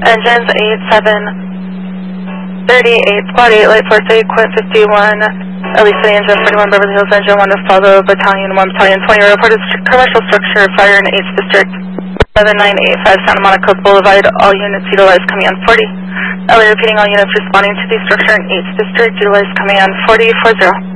Engines 8738, Squad 8, Light Force 8, Quint 51, Ellie City Engine 41, Beverly Hills Engine 1 to follow, Battalion 1, Battalion 20, reported commercial structure fire in 8th District, 7985 Santa Monica Boulevard, all units utilize command 40. Ellie repeating, all units responding to the structure in 8th District, utilize command 4040.